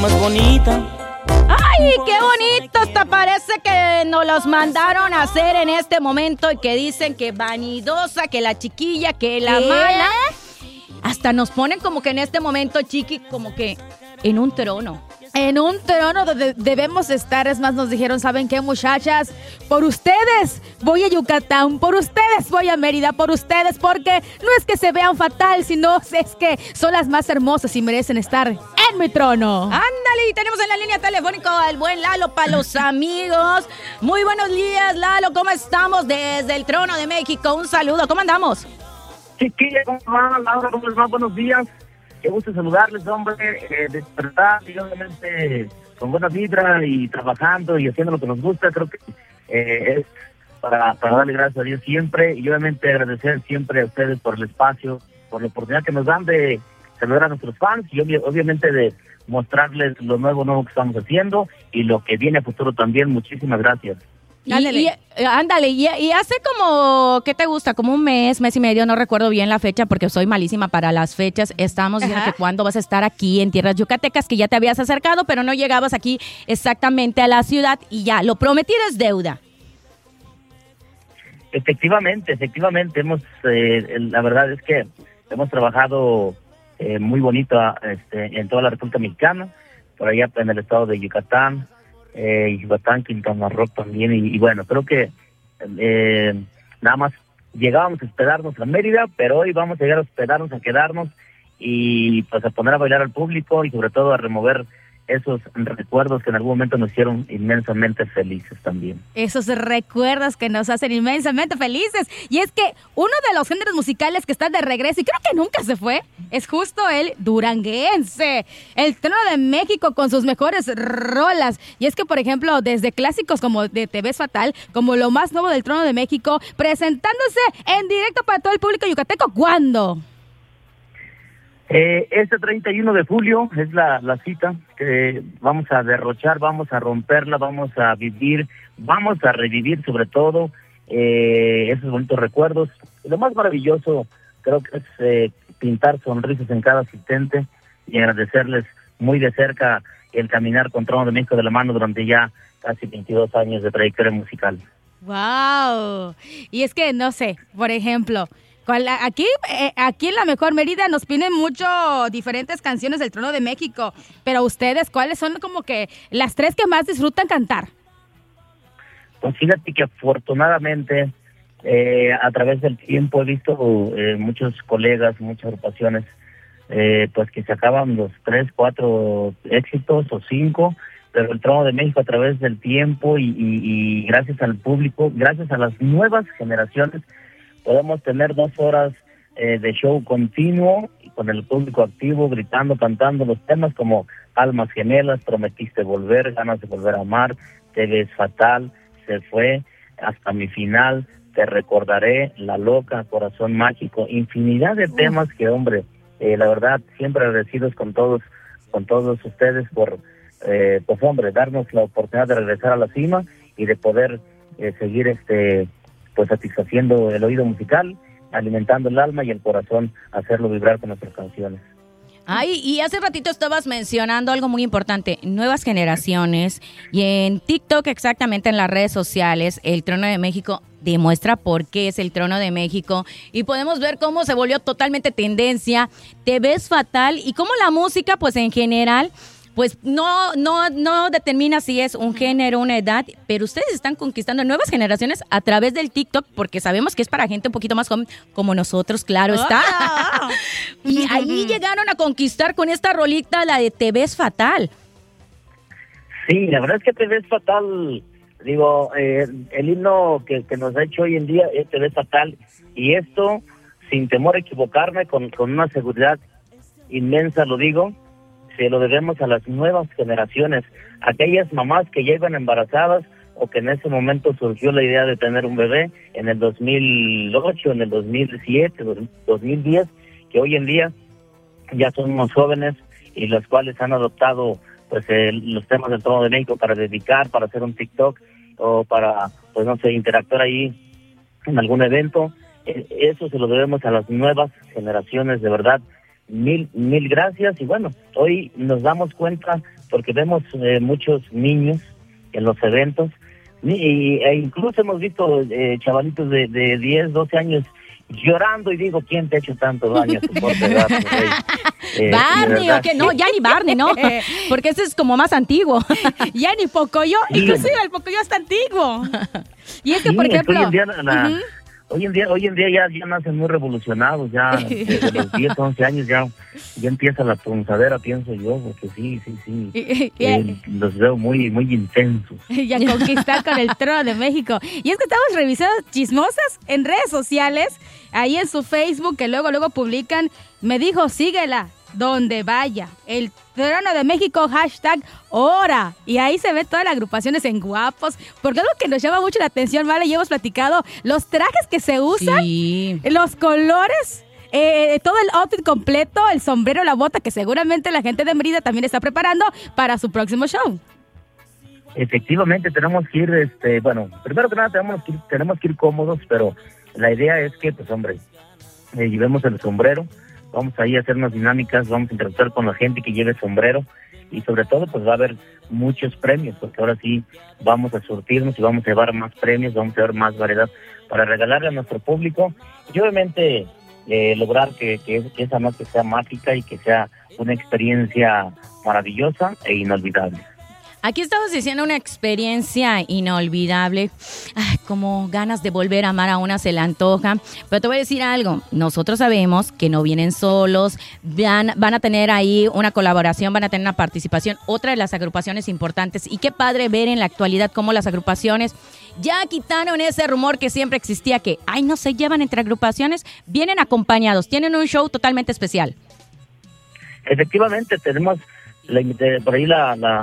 Más bonita. ¡Ay, qué bonitos! Te parece que nos los mandaron a hacer en este momento y que dicen que vanidosa, que la chiquilla, que la mala. Hasta nos ponen como que en este momento, Chiqui, como que en un trono. En un trono donde debemos estar. Es más, nos dijeron, ¿saben qué, muchachas? Por ustedes voy a Yucatán, por ustedes voy a Mérida, por ustedes, porque no es que se vean fatal, sino es que son las más hermosas y merecen estar en mi trono. Ándale, y tenemos en la línea telefónica al buen Lalo para los amigos. Muy buenos días, Lalo, ¿cómo estamos? Desde el trono de México, un saludo, ¿cómo andamos? Chiquilla, ¿cómo van? Laura, ¿cómo les va? Buenos días. Qué gusto saludarles, hombre, despertar y obviamente con buena vibra y trabajando y haciendo lo que nos gusta. Creo que es para darle gracias a Dios siempre y obviamente agradecer siempre a ustedes por el espacio, por la oportunidad que nos dan de saludar a nuestros fans y obviamente de mostrarles lo nuevo que estamos haciendo y lo que viene a futuro también. Muchísimas gracias. Ándale, y hace como, ¿qué te gusta? Como un mes y medio, no recuerdo bien la fecha porque soy malísima para las fechas. Estábamos diciendo que cuándo vas a estar aquí en tierras yucatecas, que ya te habías acercado, pero no llegabas aquí exactamente a la ciudad y ya, lo prometido es deuda. Efectivamente, hemos, la verdad es que hemos trabajado muy bonito en toda la República Mexicana, por allá en el estado de Yucatán, Quintana Roo también, y bueno, creo que nada más llegábamos a hospedarnos a Mérida, pero hoy vamos a llegar a hospedarnos, a quedarnos y pues a poner a bailar al público y sobre todo a remover esos recuerdos que en algún momento nos hicieron inmensamente felices también. Esos recuerdos que nos hacen inmensamente felices. Y es que uno de los géneros musicales que está de regreso, y creo que nunca se fue, es justo el duranguense. El trono de México con sus mejores rolas. Y es que, por ejemplo, desde clásicos como de Te Ves Fatal, como lo más nuevo del trono de México, presentándose en directo para todo el público yucateco, ¿cuándo? Este 31 de julio es la cita que vamos a derrochar, vamos a romperla, vamos a vivir, vamos a revivir sobre todo esos bonitos recuerdos. Lo más maravilloso creo que es pintar sonrisas en cada asistente y agradecerles muy de cerca el caminar con Trono de México de la mano durante ya casi 22 años de trayectoria musical. ¡Wow! Y es que, no sé, por ejemplo, aquí en La Mejor Mérida nos piden mucho diferentes canciones del Trono de México, pero ustedes, ¿cuáles son como que las tres que más disfrutan cantar? Pues fíjate que afortunadamente a través del tiempo he visto muchos colegas, muchas agrupaciones, pues que sacaban los 3, 4 éxitos o 5, pero el Trono de México a través del tiempo y gracias al público, gracias a las nuevas generaciones, podemos tener 2 horas de show continuo y con el público activo, gritando, cantando los temas como Almas Gemelas, Prometiste Volver, Ganas de Volver a Amar, Te Ves Fatal, Se Fue, Hasta Mi Final, Te Recordaré, La Loca, Corazón Mágico, infinidad de temas que, hombre, la verdad, siempre agradecidos con todos ustedes por, pues, hombre, darnos la oportunidad de regresar a la cima y de poder seguir pues satisfaciendo el oído musical, alimentando el alma y el corazón, hacerlo vibrar con nuestras canciones. Ay, y hace ratito estabas mencionando algo muy importante, nuevas generaciones, y en TikTok, exactamente en las redes sociales, el Trono de México demuestra por qué es el Trono de México, y podemos ver cómo se volvió totalmente tendencia, Te Ves Fatal, y cómo la música, pues en general, pues no determina si es un género, una edad, pero ustedes están conquistando nuevas generaciones a través del TikTok, porque sabemos que es para gente un poquito más joven, como nosotros, claro está. Y ahí llegaron a conquistar con esta rolita, la de Te Ves Fatal. Sí, la verdad es que Te Ves Fatal, digo, el himno que nos ha hecho hoy en día es Te Ves Fatal, y esto, sin temor a equivocarme, con una seguridad inmensa lo digo, se lo debemos a las nuevas generaciones, aquellas mamás que ya iban embarazadas o que en ese momento surgió la idea de tener un bebé en el 2008, en el 2007, 2010, que hoy en día ya son unos jóvenes y los cuales han adoptado pues los temas del Trono de México para dedicar, para hacer un TikTok o para, pues no sé, interactuar ahí en algún evento. Eso se lo debemos a las nuevas generaciones, de verdad. Mil gracias, y bueno, hoy nos damos cuenta porque vemos muchos niños en los eventos, e incluso hemos visto chavalitos de 10, 12 años llorando, y digo, ¿quién te ha hecho tanto daño a tu corta edad? Barney, ¿o qué? No, ya ni Barney, ¿no? Porque ese es como más antiguo. Ya ni Pocoyo, inclusive el Pocoyo está antiguo. Y es que, por ejemplo... Hoy en día ya nacen muy revolucionados, ya desde los 10, 11 años ya empieza la punzadera, pienso yo, porque sí, los veo muy intensos. Y a conquistar con el trono de México. Y es que estamos revisando chismosas en redes sociales, ahí en su Facebook, que luego publican, me dijo, síguela donde vaya, el trono de México, #hora, y ahí se ve todas las agrupaciones en guapos, porque algo que nos llama mucho la atención, ¿vale? Ya hemos platicado, los trajes que se usan, los colores, todo el outfit completo, el sombrero, la bota, que seguramente la gente de Mérida también está preparando para su próximo show. Efectivamente, tenemos que ir, primero que nada tenemos que ir cómodos, pero la idea es que, pues hombre, llevemos el sombrero. Vamos ahí a hacer unas dinámicas, vamos a interactuar con la gente que lleve sombrero, y sobre todo pues va a haber muchos premios, porque ahora sí vamos a surtirnos y vamos a llevar más premios, vamos a llevar más variedad para regalarle a nuestro público, y obviamente lograr que esa noche sea mágica y que sea una experiencia maravillosa e inolvidable. Aquí estamos diciendo una experiencia inolvidable. Ay, como ganas de volver a amar a una se le antoja. Pero te voy a decir algo. Nosotros sabemos que no vienen solos. Van a tener ahí una colaboración, van a tener una participación. Otra de las agrupaciones importantes. Y qué padre ver en la actualidad cómo las agrupaciones ya quitaron ese rumor que siempre existía que, no se llevan entre agrupaciones. Vienen acompañados. Tienen un show totalmente especial. Efectivamente, tenemos... por ahí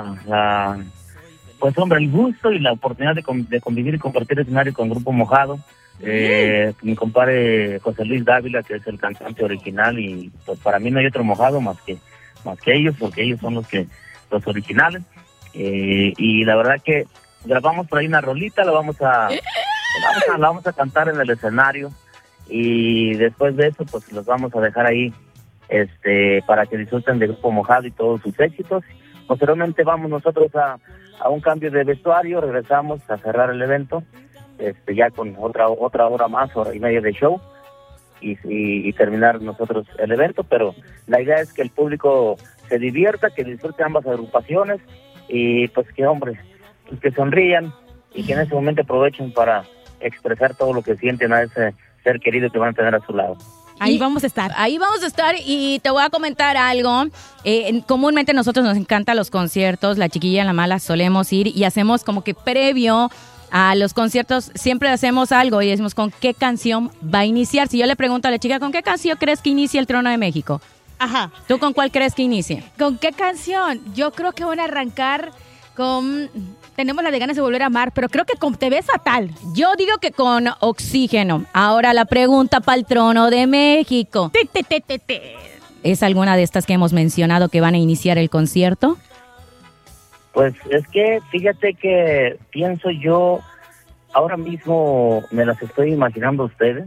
pues hombre, el gusto y la oportunidad de convivir y compartir escenario con Grupo Mojado, mi compadre José Luis Dávila, que es el cantante original, y pues para mí no hay otro Mojado más que ellos, porque ellos son los originales, y la verdad que grabamos por ahí una rolita, la vamos a cantar en el escenario, y después de eso pues los vamos a dejar ahí para que disfruten de Grupo Mojado y todos sus éxitos. Posteriormente vamos nosotros a un cambio de vestuario, regresamos a cerrar el evento, ya con otra hora más, hora y media de show, y terminar nosotros el evento, pero la idea es que el público se divierta, que disfrute ambas agrupaciones, y pues que hombre, pues que sonrían, y que en ese momento aprovechen para expresar todo lo que sienten a ese ser querido que van a tener a su lado. Ahí vamos a estar. Ahí vamos a estar, y te voy a comentar algo. Comúnmente a nosotros nos encantan los conciertos, la chiquilla y la mala solemos ir y hacemos como que previo a los conciertos, siempre hacemos algo y decimos con qué canción va a iniciar. Si yo le pregunto a la chica, ¿con qué canción crees que inicie el Trono de México? Ajá. ¿Tú con cuál crees que inicie? ¿Con qué canción? Yo creo que van a arrancar con... Tenemos la de ganas de volver a amar, pero creo que con Te ves fatal. Yo digo que con Oxígeno. Ahora la pregunta para el Trono de México. ¿Es alguna de estas que hemos mencionado que van a iniciar el concierto? Pues es que fíjate que pienso yo, ahora mismo me las estoy imaginando a ustedes.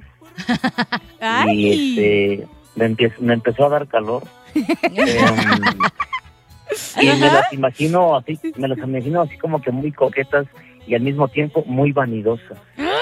Y me empezó a dar calor. Y me las imagino así como que muy coquetas y al mismo tiempo muy vanidosas.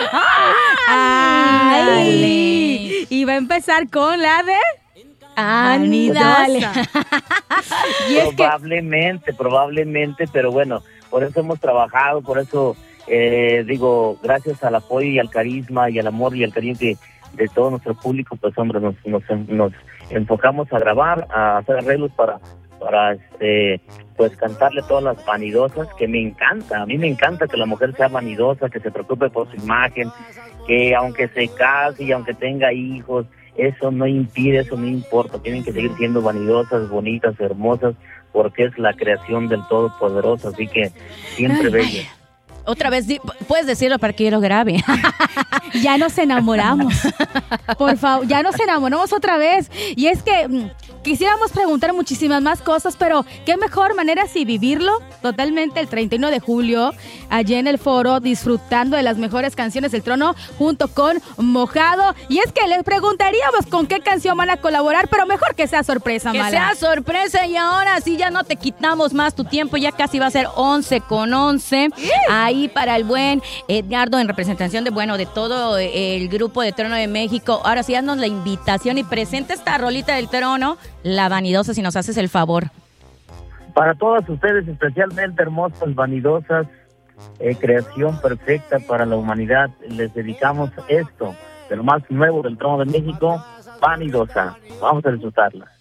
¡Ay! Y va a empezar con la de... Vanidosa. Y es probablemente, pero bueno, por eso hemos trabajado, por eso gracias al apoyo y al carisma y al amor y al cariño de todo nuestro público, pues hombre, nos enfocamos a grabar, a hacer arreglos para pues cantarle todas las vanidosas, que me encanta. A mí me encanta que la mujer sea vanidosa, que se preocupe por su imagen, que aunque se case y aunque tenga hijos, eso no impide, eso no importa. Tienen que seguir siendo vanidosas, bonitas, hermosas, porque es la creación del Todopoderoso, así que siempre bellas. Otra vez, puedes decirlo para que yo lo grabe. Ya nos enamoramos. Por favor, ya nos enamoramos otra vez. Y es que quisiéramos preguntar muchísimas más cosas, pero qué mejor manera si vivirlo totalmente el 31 de julio, allí en el foro, disfrutando de las mejores canciones del trono junto con Mojado. Y es que les preguntaríamos con qué canción van a colaborar, pero mejor que sea sorpresa, Mala. Que sea sorpresa, y ahora sí ya no te quitamos más tu tiempo, ya casi va a ser 11:11. Ahí para el buen Edgardo, en representación de todo el grupo de Trono de México. Ahora sí, haznos la invitación y presenta esta rolita del trono, La Vanidosa, si nos haces el favor. Para todas ustedes, especialmente hermosas, vanidosas, creación perfecta para la humanidad, les dedicamos esto, de lo más nuevo del Trono de México, Vanidosa. Vamos a disfrutarla.